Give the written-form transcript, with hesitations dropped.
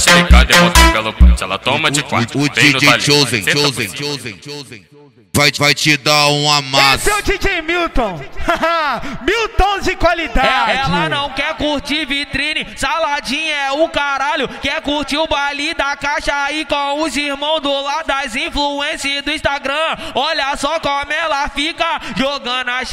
esticada e bota pelo punch. Ela toma de quatro. O DJ Chosen vai te dar um amasso. Esse é o DJ Milton. Milton de qualidade. Ela não quer curtir vitrine, saladinha é o caralho. Quer curtir o baile da caixa aí com os irmãos do lado das influências do Instagram. Olha só como ela fica jogando a